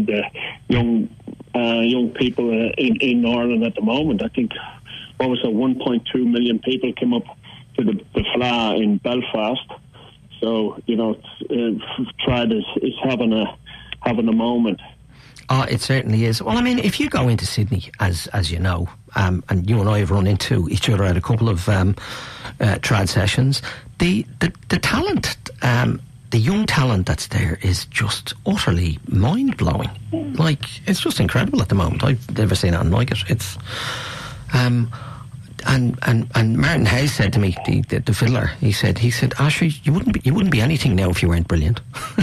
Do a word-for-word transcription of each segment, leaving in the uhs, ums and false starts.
the young uh, young people uh, in, in Ireland at the moment. I think, what was it, one point two million people came up to the, the Fleadh in Belfast. So, you know, uh, Trad is, is having a having a moment. Oh, it certainly is. Well, I mean, if you go into Sydney, as as you know, um, and you and I have run into each other at a couple of um, uh, trad sessions, the the, the talent, um, the young talent that's there is just utterly mind-blowing. Like, it's just incredible at the moment. I've never seen anything like it. It's... Um, And, and and Martin Hayes said to me, the, the, the fiddler, he said, he said, Ashley, you wouldn't be, you wouldn't be anything now if you weren't brilliant.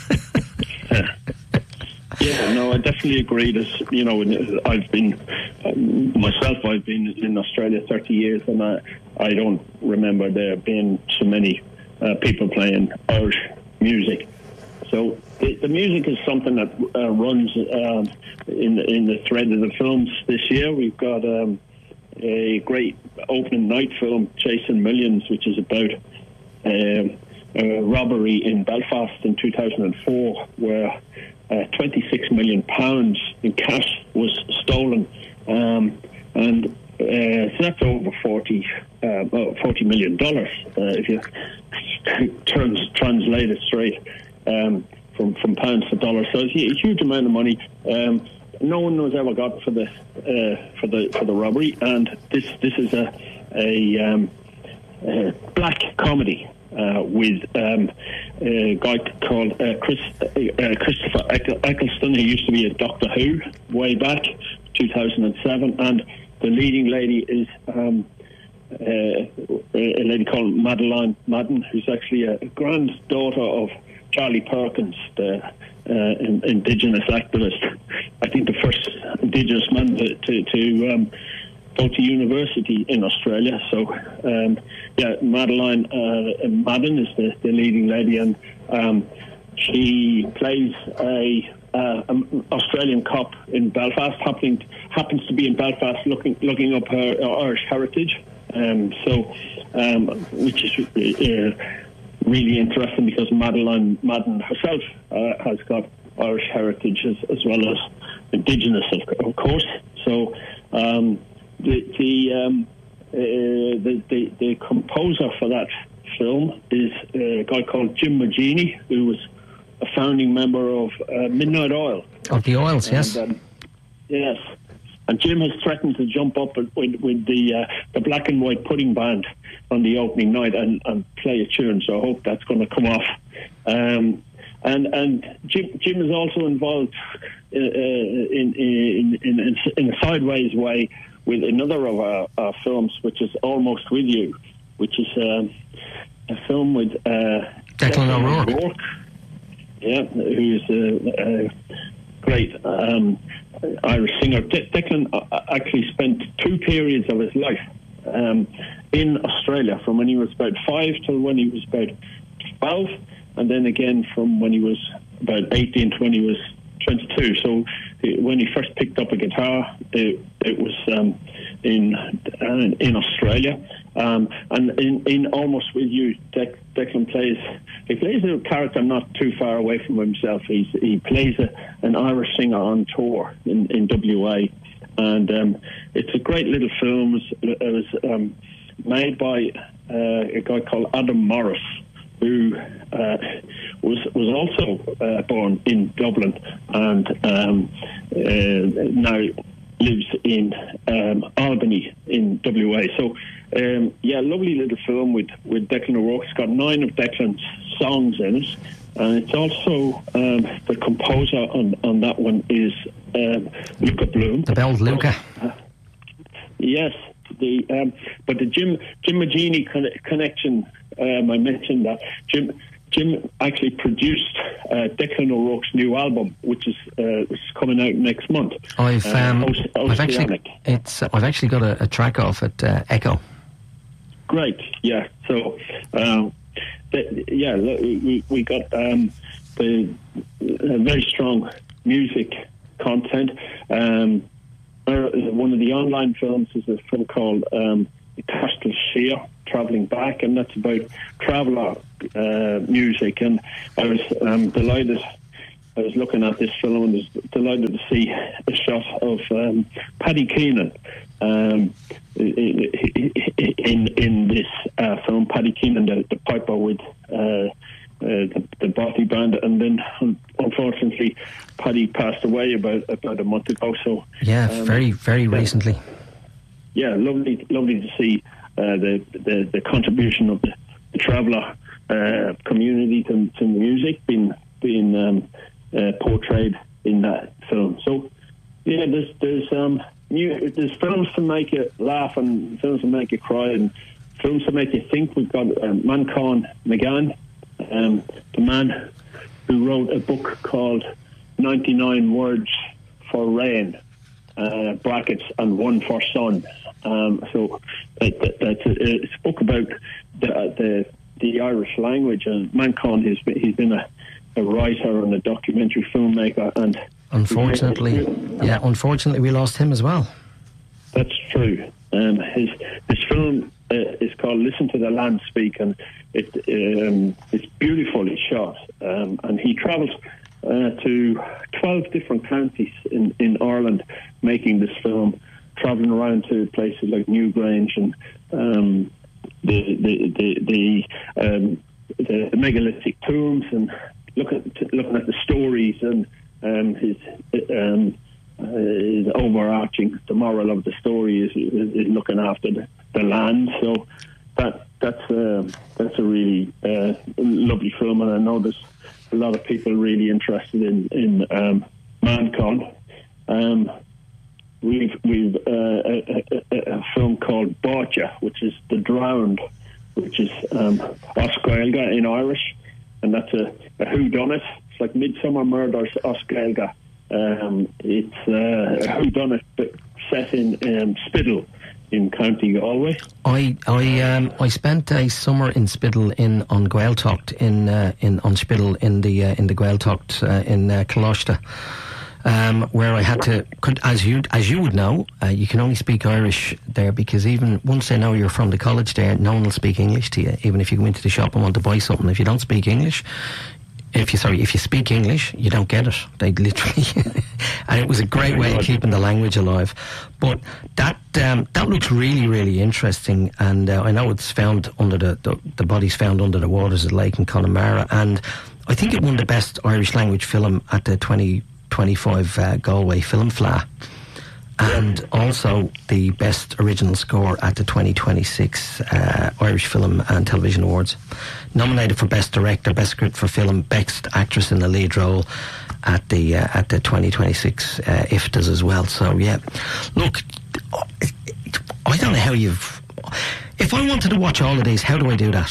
Yeah, no, I definitely agree. This, you know, I've been um, myself. I've been in Australia thirty years, and I I don't remember there being so many uh, people playing Irish music. So the, the music is something that uh, runs um, in the, in the thread of the films this year. We've got um, a great opening night film, Chasing Millions, which is about um, a robbery in Belfast in two thousand four, where uh, twenty-six million pounds in cash was stolen, um, and uh, so that's over forty, uh, forty million dollars uh, if you trans- translate it straight um, from from pounds to dollars. So it's a huge amount of money. Um, No one has ever got for the uh, for the for the robbery, and this this is a a, um, a black comedy uh, with um, a guy called uh, Chris uh, Christopher Eccleston, who used to be a Doctor Who way back two thousand seven, and the leading lady is um, uh, a lady called Madeline Madden, who's actually a granddaughter of Charlie Perkins, the uh, in, Indigenous activist. I think the first Indigenous man to, to, to um, go to university in Australia. So, um, yeah, Madeline uh, Madden is the, the leading lady, and um, she plays a uh, an Australian cop in Belfast, happening happens to be in Belfast, looking looking up her, her Irish heritage. Um, so, um, which is uh, really interesting because Madeline Madden herself uh, has got Irish heritage as, as well as Indigenous, of, of course. So um, the the, um, uh, the the the composer for that film is a guy called Jim Magini, who was a founding member of uh, Midnight Oil. Of the Oils, yes. And, um, yes. And Jim has threatened to jump up with, with the uh, the Black and White Pudding Band on the opening night and, and play a tune. So I hope that's going to come off. Um, and and Jim Jim is also involved uh, in, in in in a sideways way with another of our, our films, which is Almost With You, which is um, a film with uh, Declan O'Rourke. O'Rourke. Yeah, who's a, a great um, Irish singer. De- Declan actually spent two periods of his life um, in Australia, from when he was about five till when he was about twelve, and then again from when he was about eighteen to when he was twenty-two. So when he first picked up a guitar, it, it was um, in uh, in Australia. Um, and in, in Almost With You, De- Declan plays he plays a character not too far away from himself. He's, he plays a, an Irish singer on tour in, in W A, and um, it's a great little film. It was, it was um, made by uh, a guy called Adam Morris, who uh, was was also uh, born in Dublin and um, uh, now lives in um, Albany in W A. So, um, yeah, lovely little film with, with Declan O'Rourke. It's got nine of Declan's songs in it. And it's also, um, the composer on, on that one is um, Luca Bloom. The belled Luca. Uh, yes. The um, But the Jim Jim Magini con- connection, um, I mentioned that. Jim Jim actually produced uh, Declan O'Rourke's new album, which is uh, which is coming out next month. I've um, uh, Oce- I've actually it's uh, I've actually got a, a track off at uh, Echo. Great, yeah. So, um, the, yeah, we we got um, the uh, very strong music content. Um, one of the online films is a film called um, Castle Shear, Travelling Back, and that's about traveller uh, music. And I was um, delighted I was looking at this film and was delighted to see a shot of um, Paddy Keenan um, in in this uh, film. Paddy Keenan, the, the piper with uh, uh, the, the Bothy band, and then unfortunately Paddy passed away about about a month ago. So yeah, um, very very yeah, recently. Yeah, lovely, lovely to see uh, the, the the contribution of the, the Traveller uh, community to, to music being being um, uh, portrayed in that film. So yeah, there's there's um new, there's films to make you laugh and films to make you cry and films to make you think. We've got uh, Manchán Magan, um, the man who wrote a book called ninety-nine Words for Rain, uh, brackets, and one for sun. Um, so that, that, that's a, it's a book about the, the the Irish language, and Manchán has been, he's been a, a writer and a documentary filmmaker, and unfortunately, yeah, unfortunately, we lost him as well. That's true. Um, his his film uh, is called "Listen to the Land Speak," and it um, it's beautifully shot. Um, and he travels uh, to twelve different counties in, in Ireland, making this film, travelling around to places like Newgrange and um, the the the the, um, the megalithic tombs, and looking at, looking at the stories and um, his. Um, Uh, is overarching. The moral of the story is, is, is looking after the, the land. So that that's uh, that's a really uh, lovely film, and I know there's a lot of people really interested in in um, Manchán. Um, we've we've uh, a, a, a film called Báite, which is the drowned, which is um, Oscailga in Irish, and that's a, a whodunit. It's like Midsummer Murders Oscailga. Um, it's uh, a whodunit, but set in um, Spiddal in County Galway. I I um I spent a summer in Spiddal in on Gaeltacht in uh, in on Spiddal in the uh, in the Gaeltacht uh, in uh, Closhta, um, where I had to could as you as you would know uh, you can only speak Irish there, because even once they know you're from the college there, no one will speak English to you, even if you go into the shop and want to buy something. If you don't speak English. If you sorry, if you speak English, you don't get it. They literally, and it was a great way of keeping the language alive. But that um, that looks really, really interesting. And uh, I know it's found under the, the the body's found under the waters of the lake in Connemara, and I think it won the best Irish language film at the twenty twenty-five uh, Galway Film Fleadh, and also the best original score at the twenty twenty-six uh, Irish Film and Television Awards. Nominated for Best Director, Best Script for Film, Best Actress in the Lead Role at the uh, at the twenty twenty-six uh, I F T As as well. So yeah, look, I don't know how you've. If I wanted to watch all of these, how do I do that?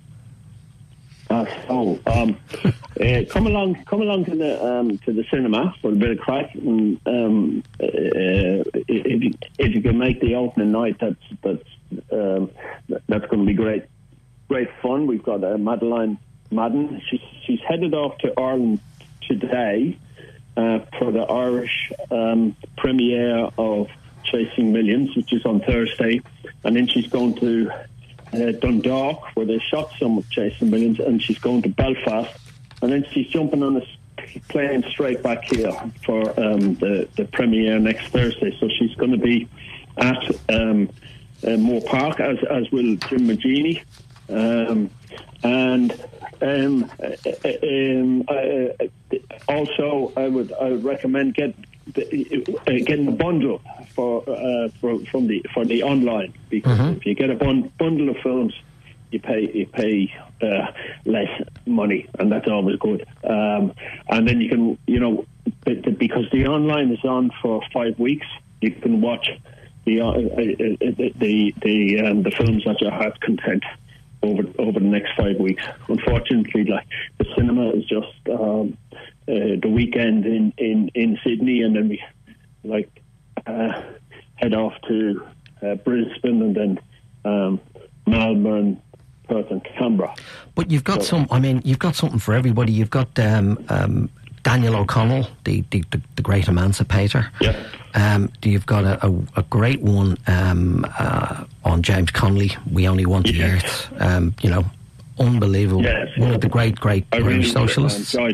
Uh, so um, uh, come along, come along to the um, to the cinema for a bit of crack, and um, uh, if you, if you can make the opening night, that's that's um, that's going to be great. Great fun. We've got uh, Madeline Madden. She's she's headed off to Ireland today uh, for the Irish um, premiere of Chasing Millions, which is on Thursday, and then she's going to uh, Dundalk, where they shot some of Chasing Millions, and she's going to Belfast, and then she's jumping on a plane straight back here for um, the the premiere next Thursday. So she's going to be at um, uh, Moore Park, as as will Jim Magini. Um, and um, uh, um, uh, also, I would I would recommend get the, uh, getting a bundle for, uh, for from the for the online, because mm-hmm. if you get a bun- bundle of films, you pay you pay uh, less money, and that's always good. Um, and then you can you know because the online is on for five weeks, you can watch the uh, the the the, um, the films at your heart's content over over the next five weeks. Unfortunately, like the cinema is just um, uh, the weekend in, in, in Sydney, and then we like uh, head off to uh, Brisbane, and then um, Melbourne, Perth, and Canberra. But you've got so, some. I mean, you've got something for everybody. You've got um, um, Daniel O'Connell, the, the, the, the great emancipator. Yeah. Um, you've got a, a, a great one um, uh, on James Connolly, We Only Want the yes. Earth. Um, you know, unbelievable. Yes, one yeah. of the great, great I Irish really socialists. enjoyed that.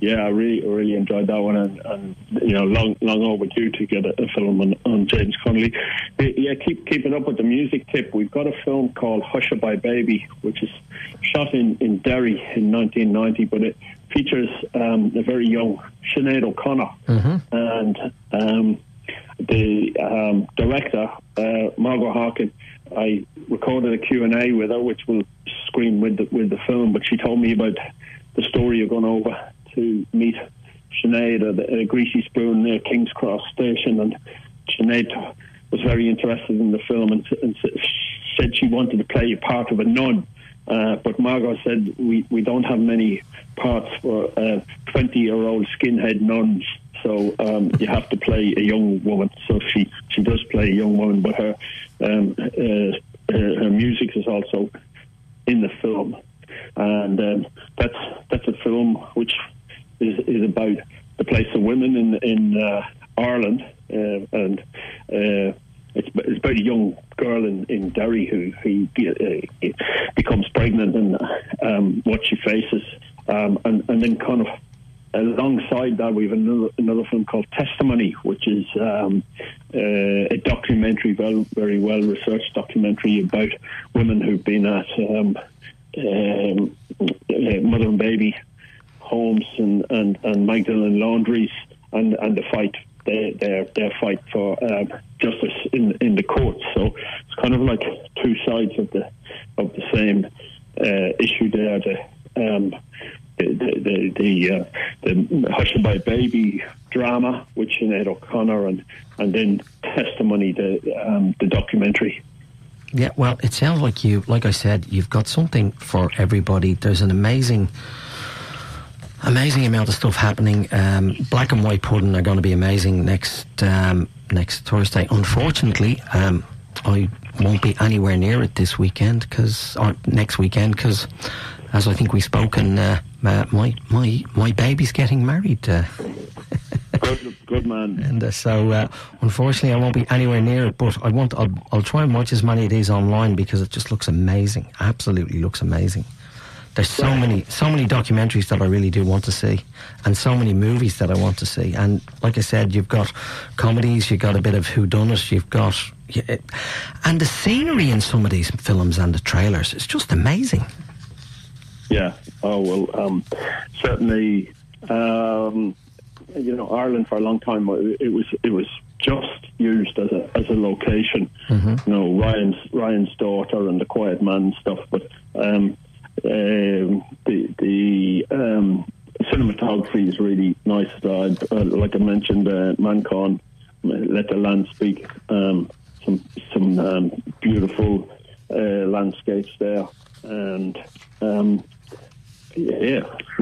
yeah, I really, really enjoyed that one, and, and you know, long, long overdue to get a, a film on, on James Connolly. Yeah, keep keeping up with the music tip. We've got a film called Hushabye Baby, which is shot in, in Derry in nineteen ninety, but it features um, a very young Sinead O'Connor, mm-hmm. and um, the um, director, uh, Margot Harkin. I recorded a Q and A with her, which will screen with the, with the film, but she told me about the story of going over to meet Sinead at a, a greasy spoon near King's Cross Station, and Sinead was very interested in the film and, and said she wanted to play a part of a nun, uh, but Margot said we, we don't have many parts for twenty-year-old skinhead nuns, so um, you have to play a young woman. So she, she does play a young woman, but her um, uh, her, her music is also in the film, and um, that's that's a film which is is about the place of women in in uh, Ireland, uh, and uh, it's it's about a young girl in, in Derry who who uh, becomes pregnant, and um, what she faces, um, and and then kind of alongside that, we have another, another film called Testimony, which is um, uh, a documentary, well, very well-researched documentary about women who've been at um, um, uh, mother and baby homes and, and, and Magdalene laundries, and, and the fight, their, their, their fight for um, justice in in the courts. So it's kind of like two sides of the of the same uh, issue there. The, um, The the the, uh, the Hushabye Baby drama with Sinead O'Connor, and and then Testimony, the um, the documentary. Yeah, well, it sounds like you, like I said, you've got something for everybody. There's an amazing, amazing amount of stuff happening. Um, Black and White Pudding are going to be amazing next um, next Thursday. Unfortunately, um, I won't be anywhere near it this weekend because or next weekend because. As I think we've spoken, uh, my my my baby's getting married. Uh. good, good man. And uh, so, uh, unfortunately, I won't be anywhere near it. But I want. I'll, I'll try and watch as many of these online because it just looks amazing. Absolutely looks amazing. There's so right. many, so many documentaries that I really do want to see, and so many movies that I want to see. And like I said, you've got comedies, you've got a bit of whodunit, you've got, yeah, and the scenery in some of these films and the trailers is just amazing. Yeah. Oh well. Um, certainly, um, you know, Ireland for a long time it was it was just used as a as a location. Mm-hmm. You know, Ryan's Ryan's Daughter and The Quiet Man and stuff. But um, um, the the um, cinematography is really nice. Uh, like I mentioned, uh, Manchán, Let the Land Speak. Um, some some um, beautiful uh, landscapes there, and. Um, Yeah,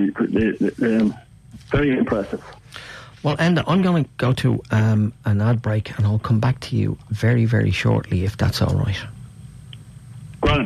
um, very impressive. Well, Enda, I'm going to go to um, an ad break, and I'll come back to you very, very shortly, if that's all right. Grant.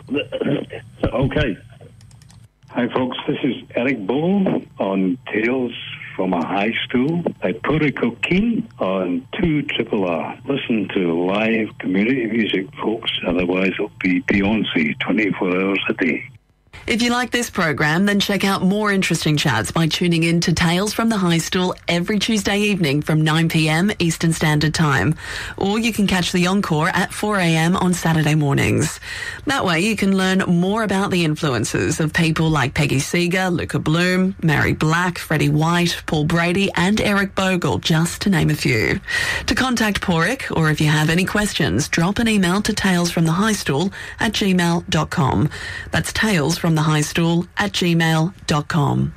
Okay. Hi, folks. This is Eric Bowl on Tales from a High Stool at Porrick O'Keen on two Triple R. Listen to live community music, folks. Otherwise, it'll be Beyonce twenty-four hours a day. If you like this program, then check out more interesting chats by tuning in to Tales from the High Stool every Tuesday evening from nine p.m. Eastern Standard Time. Or you can catch the encore at four a.m. on Saturday mornings. That way you can learn more about the influences of people like Peggy Seeger, Luca Bloom, Mary Black, Freddie White, Paul Brady and Eric Bogle, just to name a few. To contact Porrick, or if you have any questions, drop an email to talesfromthehighstool at gmail dot com. That's Tales from the High Stool at gmail dot com.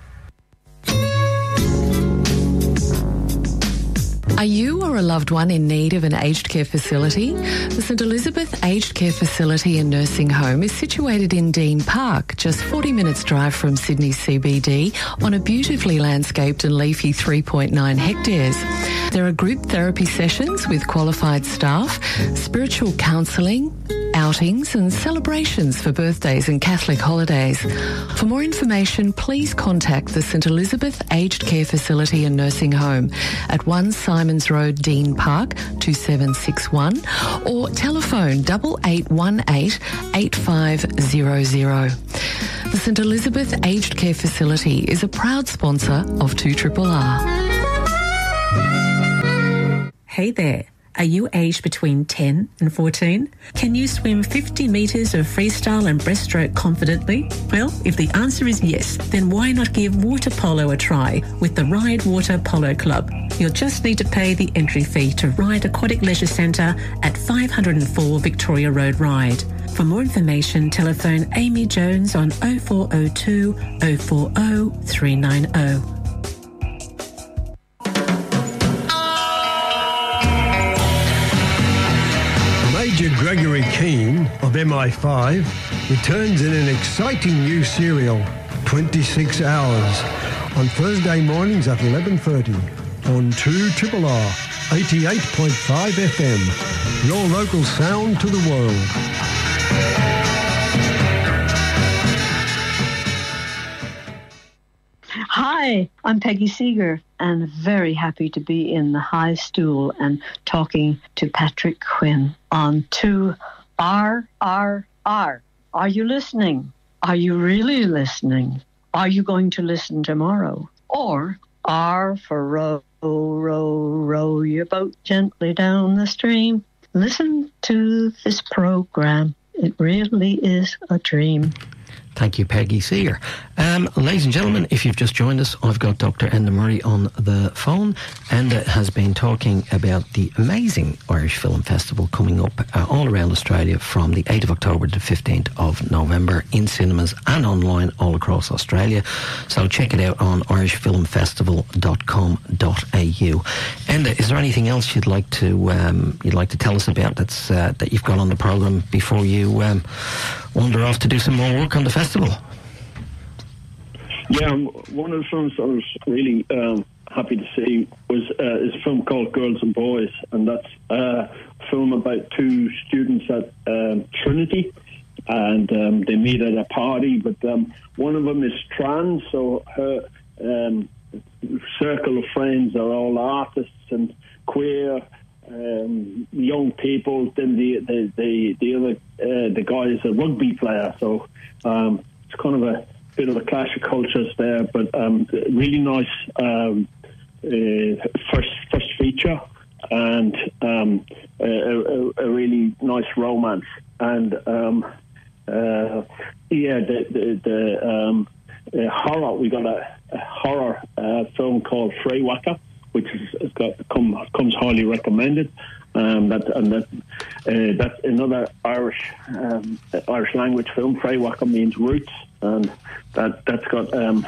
Are you or a loved one in need of an aged care facility? The St Elizabeth Aged Care Facility and Nursing Home is situated in Dean Park, just forty minutes drive from Sydney C B D, on a beautifully landscaped and leafy three point nine hectares. There are group therapy sessions with qualified staff, spiritual counselling, outings and celebrations for birthdays and Catholic holidays. For more information, please contact the St Elizabeth Aged Care Facility and Nursing Home at one Simons Road, Dean Park, two seven six one, or telephone double eight one eight eight five zero zero. The St Elizabeth Aged Care Facility is a proud sponsor of two R R R. Hey there. Are you aged between ten and fourteen? Can you swim fifty metres of freestyle and breaststroke confidently? Well, if the answer is yes, then why not give water polo a try with the Ride Water Polo Club? You'll just need to pay the entry fee to Ride Aquatic Leisure Centre at five oh four Victoria Road, Ride. For more information, telephone Amy Jones on oh four oh two, oh four oh, three nine oh. Major Gregory Keane of M I five returns in an exciting new serial, twenty-six hours, on Thursday mornings at eleven thirty on two R R R, eighty-eight point five F M, your local sound to the world. Hi, I'm Peggy Seeger and very happy to be in the high stool and talking to Patrick Quinn on two R R R. Are you listening? Are you really listening? Are you going to listen tomorrow? Or R for row, row, row your boat gently down the stream. Listen to this program. It really is a dream. Thank you, Peggy Seeger. Um, ladies and gentlemen, if you've just joined us, I've got Doctor Enda Murray on the phone. Enda has been talking about the amazing Irish Film Festival coming up uh, all around Australia from the eighth of October to the fifteenth of November in cinemas and online all across Australia. So check it out on irish film festival dot com dot a u. Enda, is there anything else you'd like to um, you'd like to tell us about that's uh, that you've got on the programme before you um, wander off to do some more work on the festival? Yeah, one of the films I was really um, happy to see was uh, is a film called Girls and Boys, and that's uh, a film about two students at um, Trinity, and um, they meet at a party, but um, one of them is trans, so her um, circle of friends are all artists and queer um, young people. Then the the the, the other uh, the guy is a rugby player, so um, it's kind of a bit of a clash of cultures there, but um, really nice um, uh, first first feature, and um, a, a, a really nice romance, and um, uh, yeah, the the, the um, uh, horror. We got a, a horror uh, film called Freywaka, which is, has got come, comes highly recommended. Um, that and that uh, that's another Irish um, Irish language film. Freywaka means roots, and that that's got um,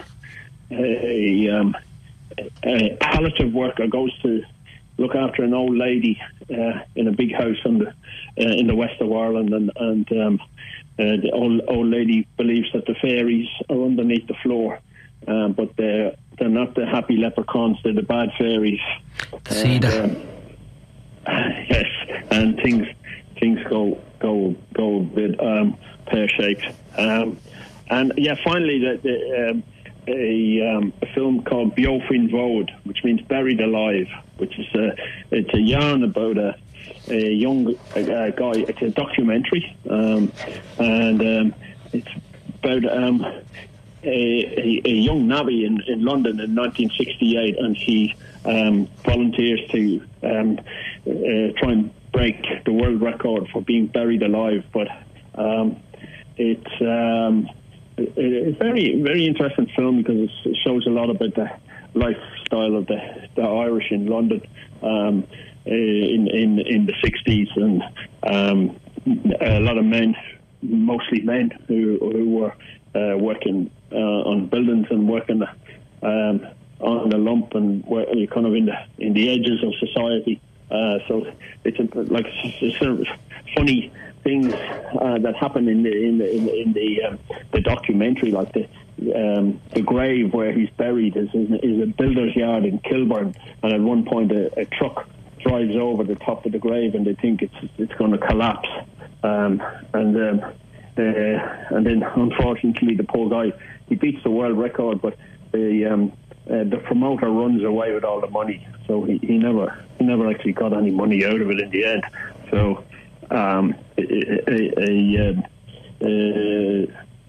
a, um, a palliative worker goes to look after an old lady uh, in a big house in the uh, in the west of Ireland, and and um, uh, the old old lady believes that the fairies are underneath the floor, um, but they're they're not the happy leprechauns; they're the bad fairies. See that. Um, yes, and things things go go go a bit um, pear shaped. Um, and yeah, finally, the, the, um, a, um, a film called Beofin Vode, which means buried alive, which is a it's a yarn about a a young a, a guy. It's a documentary, um, and um, it's about um, a, a, a young navvy in, in London in nineteen sixty-eight, and he um, volunteers to um, uh, try and break the world record for being buried alive. But um, it's um, a, a very, very interesting film because it shows a lot about the lifestyle of the, the Irish in London um, in, in in the sixties, and um, a lot of men, mostly men, who, who were uh, working uh, on buildings and working um, on the lump and were kind of in the in the edges of society. Uh, so it's a, like it's sort of funny things uh, that happen in the in the in the, in the, um, the documentary, like the um, the grave where he's buried is is a builder's yard in Kilburn, and at one point a, a truck drives over the top of the grave, and they think it's it's going to collapse, um, and um, uh, and then unfortunately the poor guy, he beats the world record, but the um, uh, the promoter runs away with all the money, so he, he never he never actually got any money out of it in the end. So um, a, a, a, a,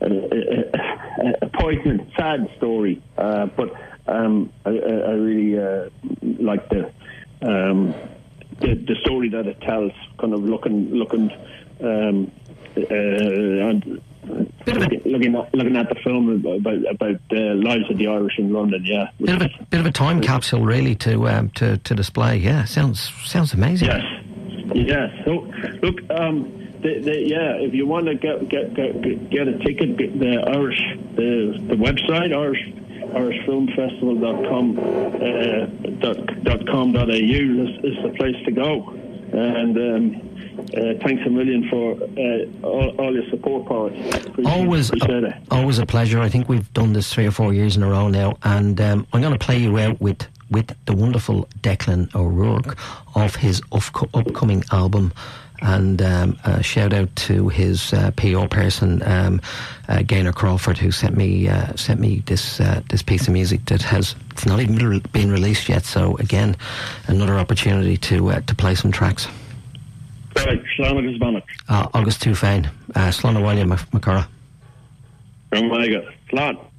a, a, a poignant, sad story. Uh, but um, I, I really uh, like the, um, the the story that it tells. Kind of looking looking um, uh, and looking, looking at looking at the film about about the lives of the Irish in London. Yeah, bit of a bit of a time capsule, really, to um, to to display. Yeah, sounds sounds amazing. Yes, yes. So look. Um, The, the, yeah, if you want to get get get, get a ticket, get the Irish the the website Irish Irish Film Festival dot com uh, dot, dot com dot a u is, is the place to go. And um, uh, thanks a million for uh, all, all your support, Paul. Appreciate, always, appreciate it. always a pleasure. I think we've done this three or four years in a row now, and um, I'm going to play you out with with the wonderful Declan O'Rourke of his up- upcoming album. And um, a shout out to his uh, P R person, um, uh, Gaynor Crawford, who sent me uh, sent me this uh, this piece of music that has it's not even been released yet. So again, another opportunity to uh, to play some tracks. Right, Slán agus Banach. Uh, August tú féin, Slán a bhaile Macora. Slán.